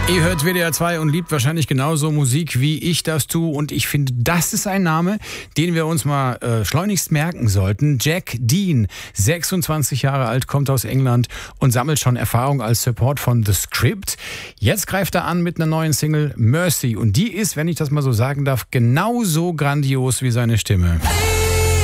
Ihr hört WDR 2 und liebt wahrscheinlich genauso Musik, wie ich das tue. Und ich finde, das ist ein Name, den wir uns mal schleunigst merken sollten. Jack Dean, 26 Jahre alt, kommt aus England und sammelt schon Erfahrung als Support von The Script. Jetzt greift er an mit einer neuen Single, Mercy. Und die ist, wenn ich das mal so sagen darf, genauso grandios wie seine Stimme.